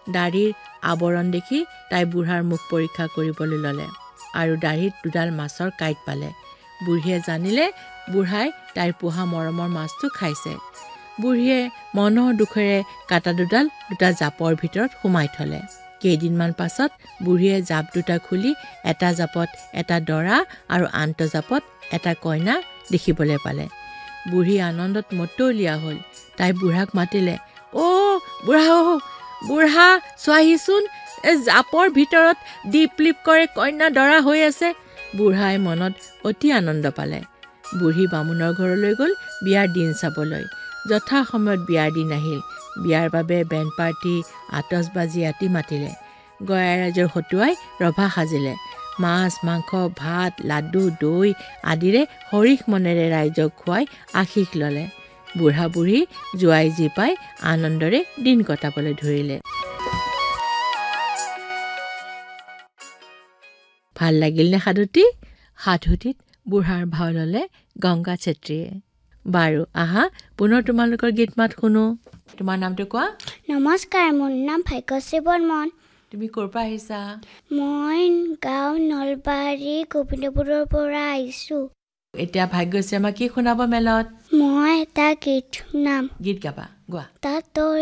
দাঢ়িৰ আৱৰণ দেখি তাই বুঢ়াৰ মুখ পৰীক্ষা কৰিবলৈ ল'লে আৰু দাঢ়িত দুডাল মাছৰ কাঁইট পালে। বুঢ়ীয়ে জানিলে বুঢ়াই তাইৰ পোহা মৰমৰ মাছটো খাইছে। বুঢ়ীয়ে মনৰ দুখেৰে কাটা দুটা জাপৰ ভিতৰত সোমাই থলে। কেইদিনমান পাছত বুঢ়ীয়ে জাপ দুটা খুলি এটা জাপত এটা দৰা আৰু আনটো জাপত এটা কইনা দেখিবলৈ পালে। বুঢ়ী আনন্দত মতলীয়া হ'ল। তাই বুঢ়াক মাতিলে, অ' বুঢ়া চোৱাহিচোন, জাপৰ ভিতৰত দীপ-লিপ কৰে কন্যা দৰা হৈ আছে। বুঢ়াই মনত অতি আনন্দ পালে। বুঢ়ী বামুণৰ ঘৰলৈ গ'ল বিয়াৰ দিন চাবলৈ। যথা সময়ত বিয়াৰ দিন আহিল। বিয়াৰ বাবে বেণ্ড পাৰ্টি, আতচবাজি আতি মাতিলে। গঞাই ৰাইজৰ হতুৱাই ৰভা সাজিলে। মাছ, মাংস, ভাত, লাডু, দৈ আদিৰে হৰিষ মনেৰে ৰাইজক খুৱাই আশীষ ল'লে। বুঢ়া বুঢ়ী জোৱাই যি পাই আনন্দৰে দিন কটাবলৈ ধৰিলে। ভাল লাগিল নে সাধুটি? সাধুটিত বুঢ়াৰ ভাও ল'লে গংগা চেত্ৰীয়ে। বাৰু আহা পুনৰ তোমালোকৰ গীত মাত শুনো। তোমাৰ নামটো কোৱা। নমস্কাৰ, মোৰ নাম ভাগ্যশ্ৰী বৰ্মন। তুমি ক'ৰ পৰা আহিছা? মই গাঁও নলবাৰী গোবিন্দপুৰৰ পৰা আহিছোঁ। এতিয়া ভাগ্যশ্ৰী আমাক কি শুনাব মেলত? মই এটা গীত শুনাম। গীত গাবা, গোৱা। তাতৰ